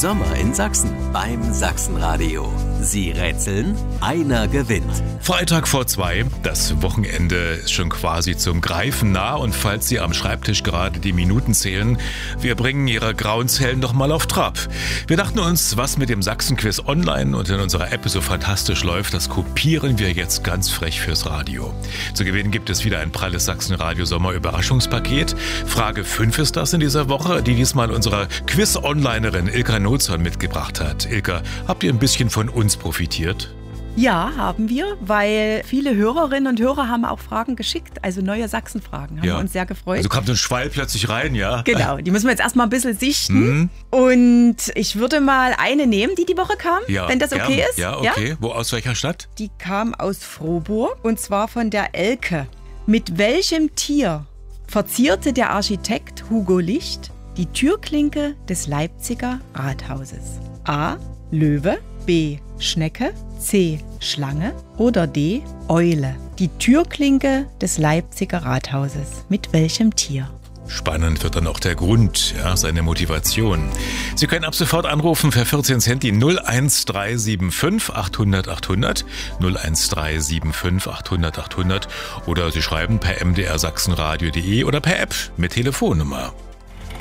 Sommer in Sachsen beim Sachsenradio. Sie rätseln, einer gewinnt. Freitag vor 2, das Wochenende ist schon quasi zum Greifen nah und falls Sie am Schreibtisch gerade die Minuten zählen, wir bringen Ihre grauen Zellen noch mal auf Trab. Wir dachten uns, was mit dem Sachsen-Quiz online und in unserer App so fantastisch läuft, das kopieren wir jetzt ganz frech fürs Radio. Zu gewinnen gibt es wieder ein pralles Sachsenradio-Sommer-Überraschungspaket. Frage 5 ist das in dieser Woche, die diesmal unsere Quiz-Onlinerin Ilka Nozon mitgebracht hat. Ilka, habt ihr ein bisschen von uns profitiert? Ja, haben wir, weil viele Hörerinnen und Hörer haben auch Fragen geschickt, also neue Sachsen-Fragen, haben wir uns sehr gefreut. Also kommt so ein Schwall plötzlich rein, ja? Genau, die müssen wir jetzt erstmal ein bisschen sichten. Und ich würde mal eine nehmen, die Woche kam, wenn das okay ist. Ja, okay. Ja? Wo, aus welcher Stadt? Die kam aus Frohburg und zwar von der Elke. Mit welchem Tier verzierte der Architekt Hugo Licht die Türklinke des Leipziger Rathauses? A. Löwe, B. Schnecke, C. Schlange oder D. Eule. Die Türklinke des Leipziger Rathauses. Mit welchem Tier? Spannend wird dann auch der Grund, seine Motivation. Sie können ab sofort anrufen für 14 Cent die 01375 800 800, 01375 800 800 oder Sie schreiben per mdrsachsenradio.de oder per App mit Telefonnummer.